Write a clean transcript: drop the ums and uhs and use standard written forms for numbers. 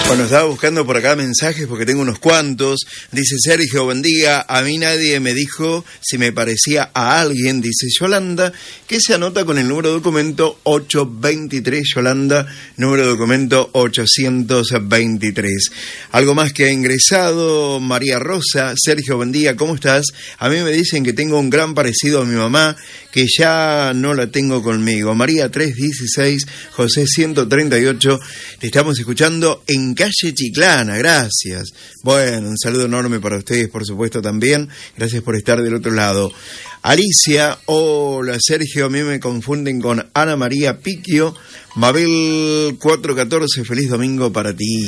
Bueno, estaba buscando por acá mensajes porque tengo unos cuantos. Dice Sergio, buen día. A mí nadie me dijo si me parecía a alguien. Dice Yolanda, que se anota con el número de documento 823. Yolanda, número de documento 823. Algo más que ha ingresado. María Rosa. Sergio, buen día. ¿Cómo estás? A mí me dicen que tengo un gran parecido a mi mamá, que ya no la tengo conmigo. María 316, José 138. Te estamos escuchando en calle Chiclana, gracias. Bueno, un saludo enorme para ustedes, por supuesto, también. Gracias por estar del otro lado. Alicia, hola Sergio, a mí me confunden con Ana María Piquio. Mabel 414, feliz domingo para ti.